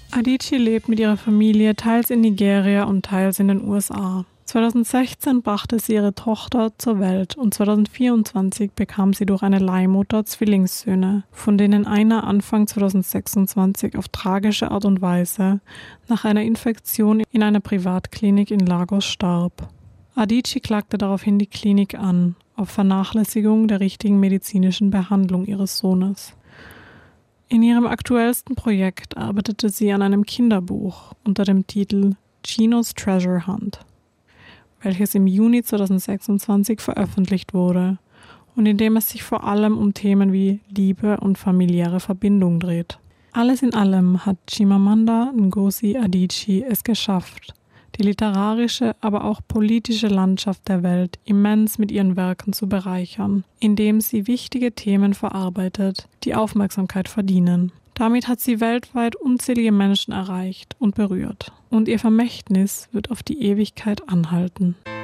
Adichie lebt mit ihrer Familie teils in Nigeria und teils in den USA. 2016 brachte sie ihre Tochter zur Welt und 2024 bekam sie durch eine Leihmutter Zwillingssöhne, von denen einer Anfang 2026 auf tragische Art und Weise nach einer Infektion in einer Privatklinik in Lagos starb. Adichie klagte daraufhin die Klinik an, auf Vernachlässigung der richtigen medizinischen Behandlung ihres Sohnes. In ihrem aktuellsten Projekt arbeitete sie an einem Kinderbuch unter dem Titel Chinos Treasure Hunt, welches im Juni 2026 veröffentlicht wurde und in dem es sich vor allem um Themen wie Liebe und familiäre Verbindung dreht. Alles in allem hat Chimamanda Ngozi Adichie es geschafft, die literarische, aber auch politische Landschaft der Welt immens mit ihren Werken zu bereichern, indem sie wichtige Themen verarbeitet, die Aufmerksamkeit verdienen. Damit hat sie weltweit unzählige Menschen erreicht und berührt. Und ihr Vermächtnis wird auf die Ewigkeit anhalten.